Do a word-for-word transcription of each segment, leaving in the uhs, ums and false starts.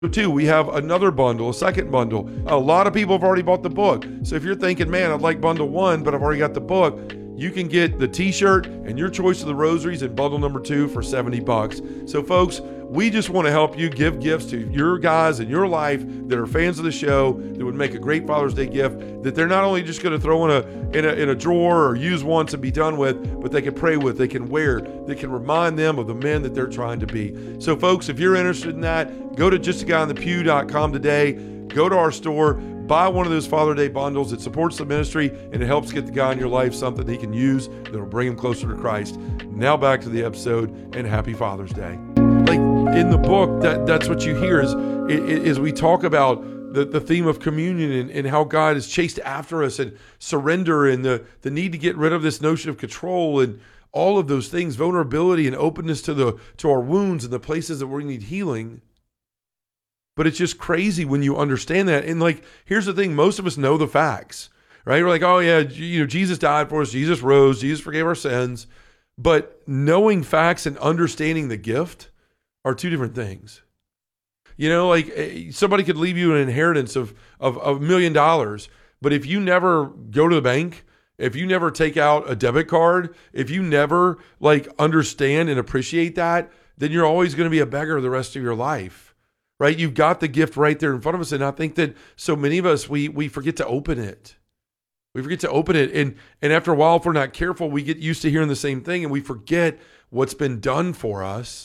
Two, we have another bundle, a second bundle. A lot of people have already bought the book. So if you're thinking, man, I'd like bundle one, but I've already got the book, you can get the t-shirt and your choice of the rosaries in bundle number two for seventy bucks. So folks, we just want to help you give gifts to your guys in your life that are fans of the show, that would make a great Father's Day gift, that they're not only just going to throw in a, in a in a drawer or use once and be done with, but they can pray with, they can wear, they can remind them of the men that they're trying to be. So folks, if you're interested in that, go to just a guy in the pew dot com today, go to our store, buy one of those Father's Day bundles. It supports the ministry and it helps get the guy in your life something he can use that will bring him closer to Christ. Now back to the episode, and happy Father's Day. Like in the book, that that's what you hear is, is we talk about the, the theme of communion and, and how God has chased after us, and surrender, and the, the need to get rid of this notion of control, and all of those things, vulnerability and openness to the to our wounds and the places that we need healing. But it's just crazy when you understand that. And like, here's the thing, most of us know the facts, right? We're like, oh yeah, you know, Jesus died for us, Jesus rose, Jesus forgave our sins. But knowing facts and understanding the gift are two different things. You know, like somebody could leave you an inheritance of, of, of a million dollars, but if you never go to the bank, if you never take out a debit card, if you never like understand and appreciate that, then you're always going to be a beggar the rest of your life, right? You've got the gift right there in front of us. And I think that so many of us, we we forget to open it. We forget to open it. And, and after a while, if we're not careful, we get used to hearing the same thing and we forget what's been done for us.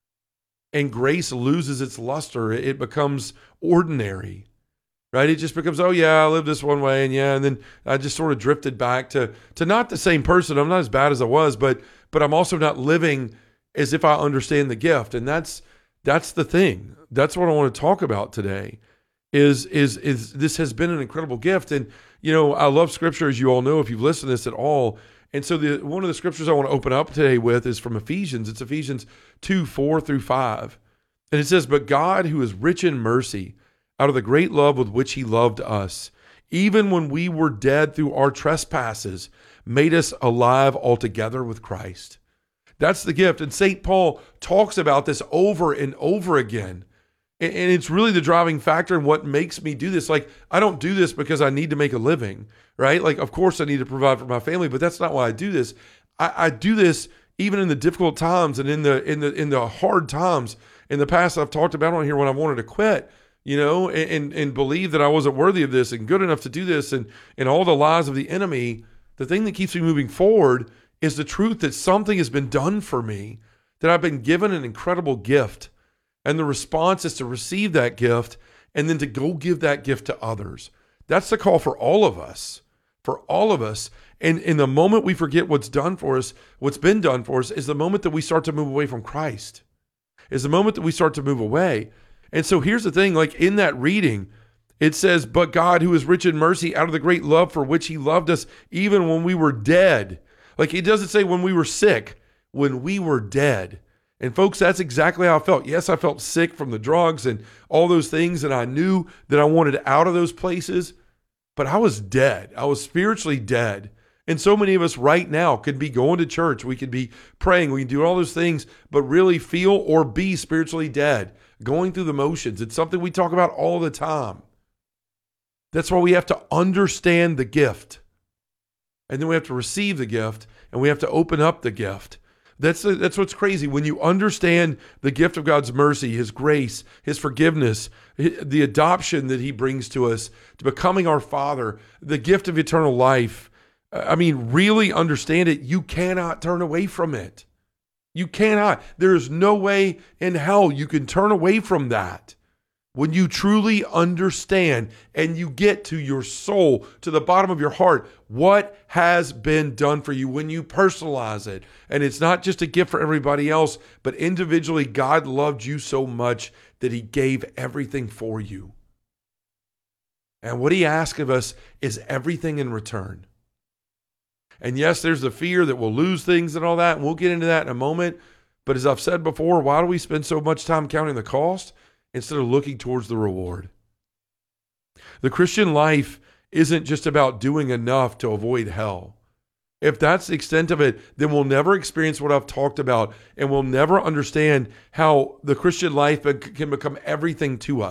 And grace loses its luster. It becomes ordinary, right? It just becomes, oh yeah, I lived this one way. And yeah, and then I just sort of drifted back to, to not the same person. I'm not as bad as I was, but, but I'm also not living as if I understand the gift. And that's, that's the thing. That's what I want to talk about today is, is, is this has been an incredible gift. And, you know, I love scripture, as you all know, if you've listened to this at all. And so the one of the scriptures I want to open up today with is from Ephesians. It's Ephesians two, four through five. And it says, but God, who is rich in mercy, out of the great love with which he loved us, even when we were dead through our trespasses, made us alive altogether with Christ. That's the gift. And Saint Paul talks about this over and over again. And it's really the driving factor in what makes me do this. Like, I don't do this because I need to make a living, right? Like, of course I need to provide for my family, but that's not why I do this. I, I do this even in the difficult times and in the in the in the hard times. In the past, I've talked about on here when I wanted to quit, you know, and and, and believe that I wasn't worthy of this and good enough to do this, and and all the lies of the enemy. The thing that keeps me moving forward is the truth that something has been done for me, that I've been given an incredible gift. And the response is to receive that gift and then to go give that gift to others. That's the call for all of us, for all of us. And in the moment we forget what's done for us, what's been done for us, is the moment that we start to move away from Christ, is the moment that we start to move away. And so here's the thing, like in that reading, it says, but God, who is rich in mercy, out of the great love for which he loved us, even when we were dead. Like it doesn't say when we were sick, when we were dead. And folks, that's exactly how I felt. Yes, I felt sick from the drugs and all those things, and I knew that I wanted out of those places, but I was dead. I was spiritually dead. And so many of us right now could be going to church. We could be praying. We can do all those things, but really feel or be spiritually dead, going through the motions. It's something we talk about all the time. That's why we have to understand the gift. And then we have to receive the gift, and we have to open up the gift. That's that's what's crazy. When you understand the gift of God's mercy, his grace, his forgiveness, the adoption that he brings to us, to becoming our Father, the gift of eternal life, I mean, really understand it, you cannot turn away from it. You cannot. There is no way in hell you can turn away from that. When you truly understand and you get to your soul, to the bottom of your heart, what has been done for you, when you personalize it. And it's not just a gift for everybody else, but individually, God loved you so much that he gave everything for you. And what he asks of us is everything in return. And yes, there's the fear that we'll lose things and all that, and we'll get into that in a moment. But as I've said before, why do we spend so much time counting the cost instead of looking towards the reward? The Christian life isn't just about doing enough to avoid hell. If that's the extent of it, then we'll never experience what I've talked about, and we'll never understand how the Christian life can become everything to us.